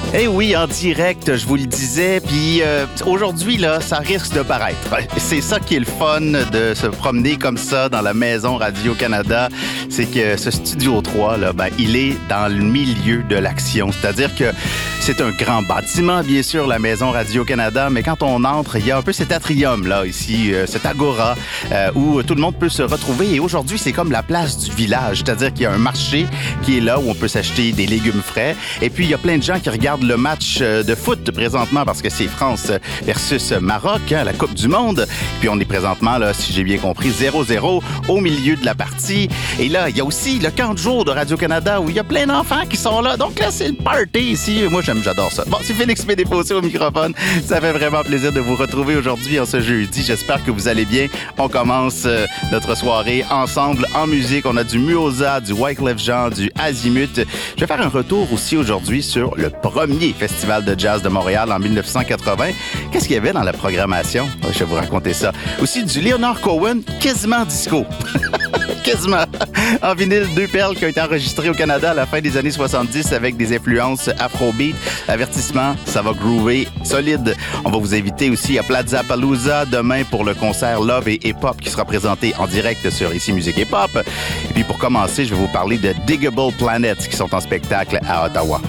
Eh oui, en direct, je vous le disais. Puis aujourd'hui, là, ça risque de paraître. C'est ça qui est le fun de se promener comme ça dans la maison Radio-Canada. C'est que ce Studio 3, là, il est dans le milieu de l'action. C'est-à-dire que c'est un grand bâtiment, bien sûr, la maison Radio-Canada. Mais quand on entre, il y a un peu cet atrium, là, ici, cet agora, où tout le monde peut se retrouver. Et aujourd'hui, c'est comme la place du village. C'est-à-dire qu'il y a un marché qui est là où on peut s'acheter des légumes frais. Et puis, il y a plein de gens qui regardent le match de foot présentement parce que c'est France versus Maroc, la Coupe du Monde. Puis on est présentement, là, si j'ai bien compris, 0-0 au milieu de la partie. Et là, il y a aussi le camp de jour de Radio-Canada où il y a plein d'enfants qui sont là. Donc là, c'est le party ici. Moi, j'adore ça. Bon, c'est Félix Médéfossé au microphone. Ça fait vraiment plaisir de vous retrouver aujourd'hui en ce jeudi. J'espère que vous allez bien. On commence notre soirée ensemble en musique. On a du Muoza, du Wyclef Jean, du Azimut. Je vais faire un retour aussi aujourd'hui sur le premier festival de jazz de Montréal en 1980. Qu'est-ce qu'il y avait dans la programmation? Je vais vous raconter ça. Aussi du Leonard Cohen, quasiment disco. Quasiment. En vinyle, 2 perles qui ont été enregistrées au Canada à la fin des années 70 avec des influences afrobeat. Avertissement, ça va groover solide. On va vous inviter aussi à Plaza Palooza demain pour le concert Love et Hip Hop qui sera présenté en direct sur Ici Musique Hip Hop. Et puis pour commencer, je vais vous parler de Digable Planets qui sont en spectacle à Ottawa.